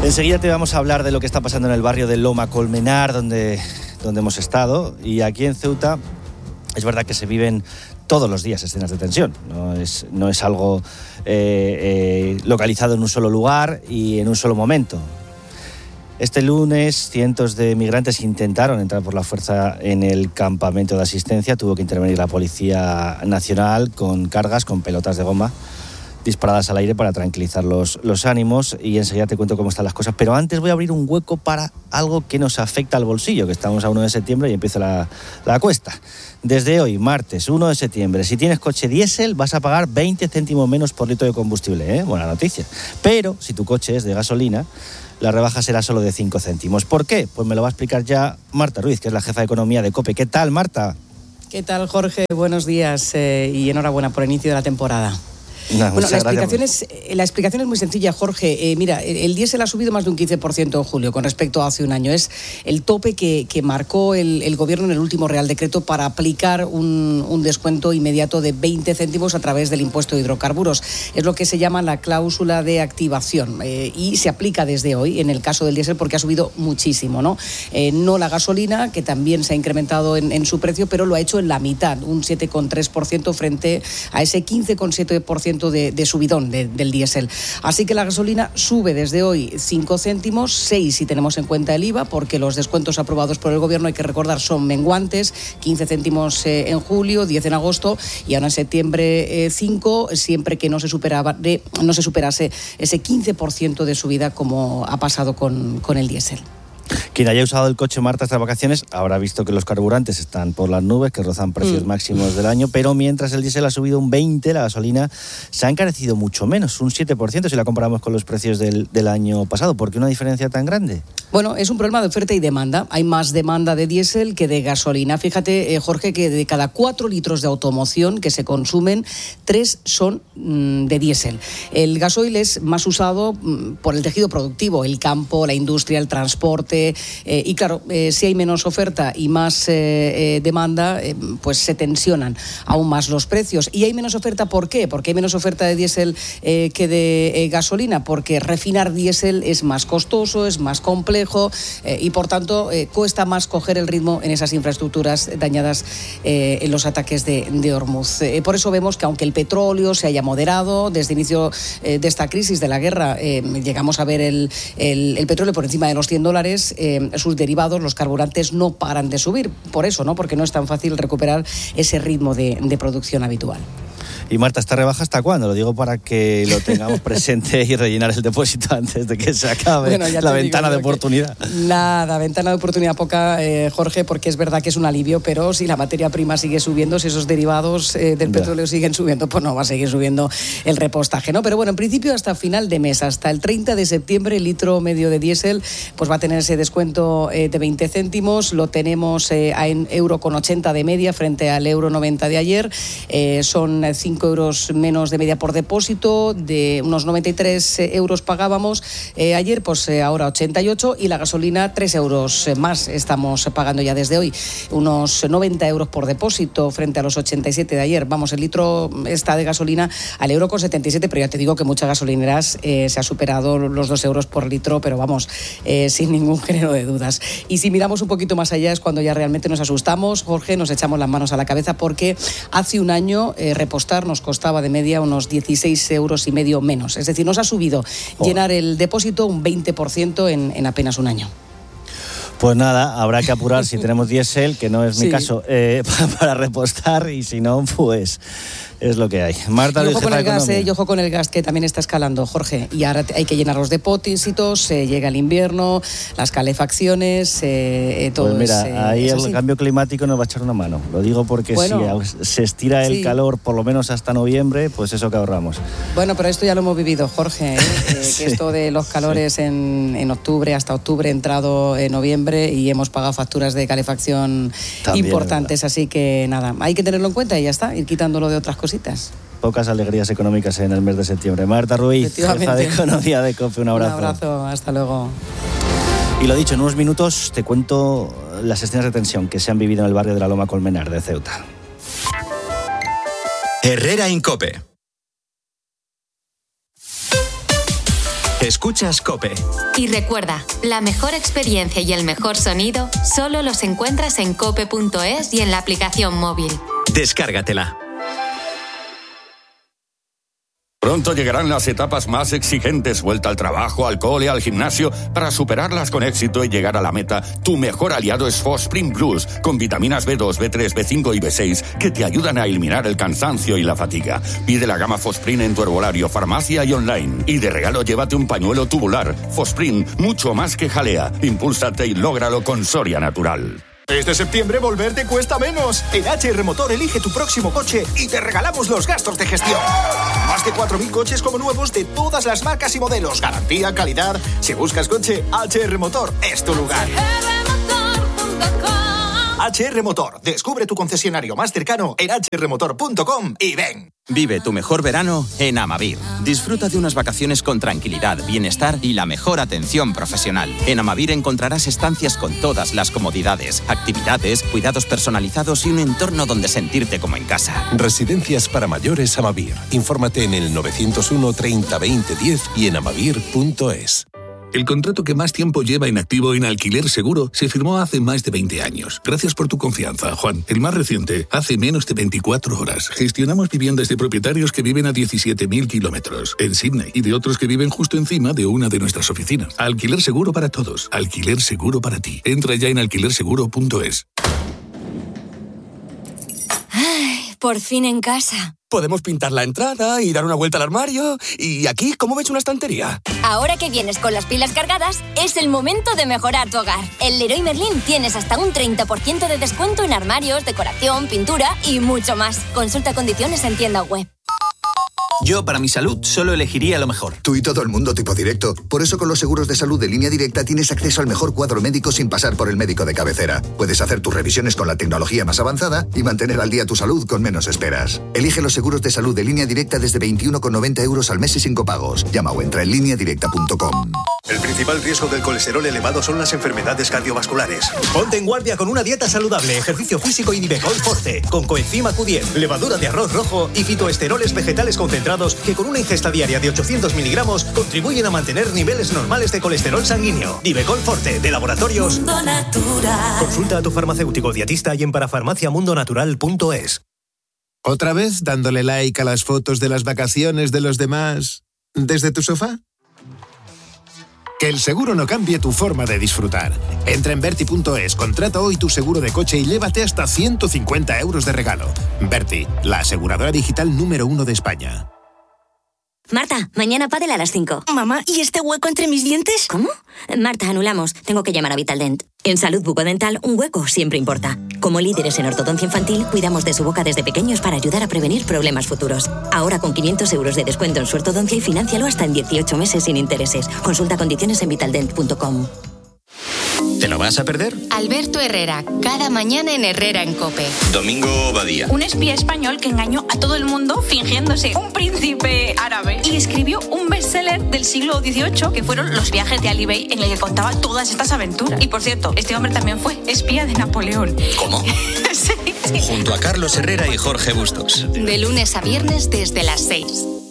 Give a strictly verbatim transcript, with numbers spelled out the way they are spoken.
Enseguida te vamos a hablar de lo que está pasando en el barrio de Loma Colmenar, donde, donde hemos estado. Y aquí en Ceuta es verdad que se viven todos los días escenas de tensión. No es, no es algo eh, eh, localizado en un solo lugar y en un solo momento. Este lunes, cientos de migrantes intentaron entrar por la fuerza en el campamento de asistencia. Tuvo que intervenir la Policía Nacional con cargas, con pelotas de goma disparadas al aire para tranquilizar los, los ánimos, y enseguida te cuento cómo están las cosas. Pero antes voy a abrir un hueco para algo que nos afecta al bolsillo, que estamos a uno de septiembre y empieza la, la cuesta. Desde hoy, martes uno de septiembre, si tienes coche diésel vas a pagar veinte céntimos menos por litro de combustible, ¿eh? Buena noticia. Pero si tu coche es de gasolina, la rebaja será solo de cinco céntimos. ¿Por qué? Pues me lo va a explicar ya Marta Ruiz, que es la jefa de economía de COPE. ¿Qué tal, Marta? ¿Qué tal, Jorge? Buenos días eh, y enhorabuena por el inicio de la temporada. No, bueno, la explicación, es, la explicación es muy sencilla, Jorge. Eh, mira, el diésel ha subido más de un quince por ciento en julio con respecto a hace un año. Es el tope que, que marcó el, el Gobierno en el último Real Decreto para aplicar un, un descuento inmediato de veinte céntimos a través del impuesto de hidrocarburos. Es lo que se llama la cláusula de activación eh, y se aplica desde hoy en el caso del diésel porque ha subido muchísimo, ¿no? Eh, no la gasolina, que también se ha incrementado en, en su precio, pero lo ha hecho en la mitad, un siete coma tres por ciento frente a ese quince coma siete por ciento De, de subidón de, del diésel. Así que la gasolina sube desde hoy cinco céntimos, seis si tenemos en cuenta el I V A, porque los descuentos aprobados por el Gobierno, hay que recordar, son menguantes, quince céntimos eh, en julio, diez en agosto y ahora en septiembre eh, cinco, siempre que no se, superaba, de, no se superase ese quince por ciento de subida como ha pasado con, con el diésel. Quien haya usado el coche, Marta, estas vacaciones habrá visto que los carburantes están por las nubes, que rozan precios mm. máximos del año, pero mientras el diésel ha subido un veinte por ciento, la gasolina se ha encarecido mucho menos, un siete por ciento si la comparamos con los precios del, del año pasado. ¿Por qué una diferencia tan grande? Bueno, es un problema de oferta y demanda. Hay más demanda de diésel que de gasolina. Fíjate, eh, Jorge, que de cada cuatro litros de automoción que se consumen, tres son mmm, de diésel. El gasoil es más usado mmm, por el tejido productivo, el campo, la industria, el transporte. Eh, y claro, eh, si hay menos oferta y más eh, eh, demanda, eh, pues se tensionan aún más los precios. Y hay menos oferta, ¿por qué? Porque hay menos oferta de diésel eh, que de eh, gasolina, porque refinar diésel es más costoso, es más complejo. Eh, y por tanto eh, cuesta más coger el ritmo en esas infraestructuras dañadas eh, en los ataques de, de Hormuz. Eh, por eso vemos que aunque el petróleo se haya moderado desde el inicio eh, de esta crisis de la guerra, eh, llegamos a ver el, el, el petróleo por encima de los cien dólares, eh, sus derivados, los carburantes, no paran de subir. Por eso, ¿no? Porque no es tan fácil recuperar ese ritmo de, de producción habitual. Y Marta, ¿esta rebaja hasta cuándo? Lo digo para que lo tengamos presente y rellenar el depósito antes de que se acabe bueno, la ventana digo, de oportunidad. Nada, ventana de oportunidad poca, eh, Jorge, porque es verdad que es un alivio, pero si la materia prima sigue subiendo, si esos derivados eh, del ya. petróleo siguen subiendo, pues no va a seguir subiendo el repostaje, ¿no? Pero bueno, en principio hasta final de mes, hasta el treinta de septiembre, el litro medio de diésel pues va a tener ese descuento eh, de veinte céntimos, lo tenemos eh, en euro con ochenta de media frente al euro noventa de ayer, eh, son cinco euros menos de media por depósito, de unos noventa y tres euros pagábamos eh, ayer, pues eh, ahora ochenta y ocho, y la gasolina tres euros más estamos pagando ya desde hoy, unos noventa euros por depósito frente a los ochenta y siete de ayer. Vamos, el litro está de gasolina al euro con setenta y siete, pero ya te digo que muchas gasolineras eh, se ha superado los dos euros por litro, pero vamos, eh, sin ningún género de dudas. Y si miramos un poquito más allá es cuando ya realmente nos asustamos, Jorge, nos echamos las manos a la cabeza, porque hace un año eh, repostar nos costaba de media unos dieciséis euros y medio menos. Es decir, nos ha subido oh. llenar el depósito un veinte por ciento en, en apenas un año. Pues nada, habrá que apurar si tenemos diésel, que no es sí. mi caso, eh, para, para repostar, y si no, pues es lo que hay. Marta, y ojo con el gas, eh, y ojo con el gas, que también está escalando, Jorge. Y ahora hay que llenar los depósitos, eh, llega el invierno, las calefacciones, eh, todo. Pues mira, es, ahí eh, el sí. cambio climático nos va a echar una mano. Lo digo porque bueno, si se estira el sí. calor por lo menos hasta noviembre, pues eso que ahorramos. Bueno, pero esto ya lo hemos vivido, Jorge, ¿eh? eh, sí. que esto de los calores sí. en, en octubre, hasta octubre, entrado en noviembre, y hemos pagado facturas de calefacción también importantes, así que nada, hay que tenerlo en cuenta y ya está, ir quitándolo de otras cositas. Pocas alegrías económicas en el mes de septiembre. Marta Ruiz, jefa de economía de COPE, un abrazo. Un abrazo, hasta luego. Y lo dicho, en unos minutos te cuento las escenas de tensión que se han vivido en el barrio de la Loma Colmenar de Ceuta. Herrera en COPE. Escuchas COPE. Y recuerda, la mejor experiencia y el mejor sonido solo los encuentras en cope punto es y en la aplicación móvil. Descárgatela. Pronto llegarán las etapas más exigentes, vuelta al trabajo, al cole, al gimnasio. Para superarlas con éxito y llegar a la meta, tu mejor aliado es Fosprin Plus, con vitaminas B dos, B tres, B cinco y B seis que te ayudan a eliminar el cansancio y la fatiga. Pide la gama Fosprin en tu herbolario, farmacia y online. Y de regalo llévate un pañuelo tubular. Fosprin, mucho más que jalea. Impúlsate y lógralo con Soria Natural. Este septiembre volver te cuesta menos. En H R Motor elige tu próximo coche y te regalamos los gastos de gestión. Más de cuatro mil coches como nuevos de todas las marcas y modelos. Garantía, calidad. Si buscas coche, H R Motor es tu lugar. H R Motor. Descubre tu concesionario más cercano en hache erre motor punto com y ven. Vive tu mejor verano en Amavir. Disfruta de unas vacaciones con tranquilidad, bienestar y la mejor atención profesional. En Amavir encontrarás estancias con todas las comodidades, actividades, cuidados personalizados y un entorno donde sentirte como en casa. Residencias para mayores Amavir. Infórmate en el novecientos uno treinta veinte diez y en amavir punto es. El contrato que más tiempo lleva en activo en Alquiler Seguro se firmó hace más de veinte años. Gracias por tu confianza, Juan. El más reciente, hace menos de veinticuatro horas. Gestionamos viviendas de propietarios que viven a diecisiete mil kilómetros en Sydney y de otros que viven justo encima de una de nuestras oficinas. Alquiler Seguro para todos. Alquiler Seguro para ti. Entra ya en alquiler seguro punto es. Ay, por fin en casa. Podemos pintar la entrada y dar una vuelta al armario. Y aquí, ¿cómo ves una estantería? Ahora que vienes con las pilas cargadas, es el momento de mejorar tu hogar. En Leroy Merlin tienes hasta un treinta por ciento de descuento en armarios, decoración, pintura y mucho más. Consulta condiciones en tienda web. Yo, para mi salud, solo elegiría lo mejor. Tú y todo el mundo tipo directo. Por eso con los seguros de salud de Línea Directa tienes acceso al mejor cuadro médico sin pasar por el médico de cabecera. Puedes hacer tus revisiones con la tecnología más avanzada y mantener al día tu salud con menos esperas. Elige los seguros de salud de Línea Directa desde veintiuno con noventa euros al mes y sin copagos. Llama o entra en línea directa punto com. El principal riesgo del colesterol elevado son las enfermedades cardiovasculares. Ponte en guardia con una dieta saludable, ejercicio físico y Nivecol Forte, con coenzima Q diez, levadura de arroz rojo y fitoesteroles vegetales concentrados que con una ingesta diaria de ochocientos miligramos contribuyen a mantener niveles normales de colesterol sanguíneo. Nivecol Forte, de Laboratorios Mundo Natural. Consulta a tu farmacéutico dietista y en parafarmacia mundo natural punto es. ¿Otra vez dándole like a las fotos de las vacaciones de los demás desde tu sofá? Que el seguro no cambie tu forma de disfrutar. Entra en Berti punto es, contrata hoy tu seguro de coche y llévate hasta ciento cincuenta euros de regalo. Berti, la aseguradora digital número uno de España. Marta, mañana pádel a las cinco. Mamá, ¿y este hueco entre mis dientes? ¿Cómo? Marta, anulamos. Tengo que llamar a Vitaldent. En salud bucodental, un hueco siempre importa. Como líderes en ortodoncia infantil, cuidamos de su boca desde pequeños para ayudar a prevenir problemas futuros. Ahora con quinientos euros de descuento en su ortodoncia y financialo hasta en dieciocho meses sin intereses. Consulta condiciones en vitaldent punto com. ¿Te lo vas a perder? Alberto Herrera, cada mañana en Herrera en COPE. Domingo Badía. Un espía español que engañó a todo el mundo fingiéndose un príncipe árabe y escribió un bestseller del siglo dieciocho que fueron Los viajes de Ali Bey, en el que contaba todas estas aventuras. Y por cierto, este hombre también fue espía de Napoleón. ¿Cómo? Sí, sí. Junto a Carlos Herrera y Jorge Bustos. De lunes a viernes desde las seis.